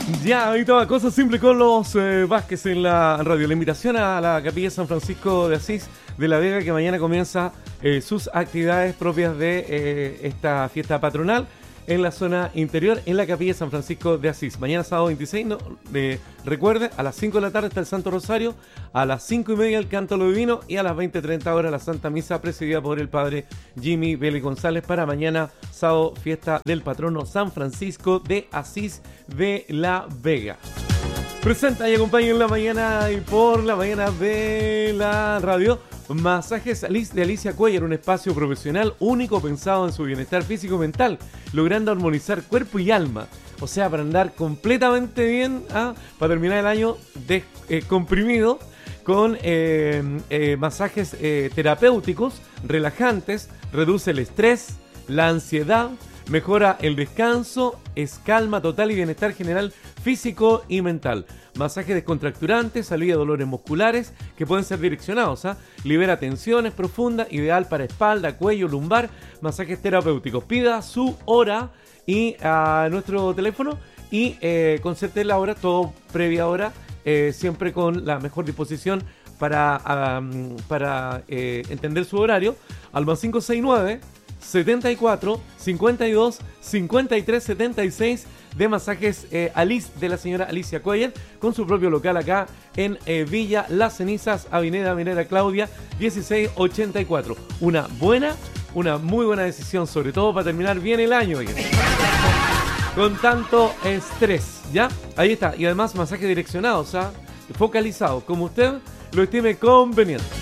Ya, ahí toda cosa simple con los Vázquez en la radio. La invitación a la Capilla San Francisco de Asís de la Vega, que mañana comienza sus actividades propias de esta fiesta patronal en la zona interior, en la Capilla San Francisco de Asís. Mañana sábado 26, recuerde, a las 5 de la tarde está el Santo Rosario, a las 5:30 el Canto lo Divino y a las 20:30 horas la Santa Misa presidida por el Padre Jimmy Vélez González para mañana sábado, fiesta del patrono San Francisco de Asís de la Vega. Presenta y acompaña en la mañana y por la mañana de la radio Masajes Alice de Alicia Cuellar, un espacio profesional único pensado en su bienestar físico y mental, logrando armonizar cuerpo y alma. O sea, para andar completamente bien, para terminar el año comprimido con masajes terapéuticos, relajantes, reduce el estrés, la ansiedad, mejora el descanso, es calma total y bienestar general físico y mental. Masajes descontracturantes, alivia dolores musculares que pueden ser direccionados, libera tensiones profundas, ideal para espalda, cuello, lumbar, masajes terapéuticos. Pida su hora y a nuestro teléfono y concerte la hora, todo previa hora, siempre con la mejor disposición para entender su horario, al más 569 74 52 53 76 de Masajes Alice de la señora Alicia Cuellar, con su propio local acá en Villa Las Cenizas, Avenida Minera Claudia 1684. Una muy buena decisión, sobre todo para terminar bien el año, oye, con tanto estrés, ¿ya? Ahí está, y además masajes direccionados, focalizados, como usted lo estime conveniente.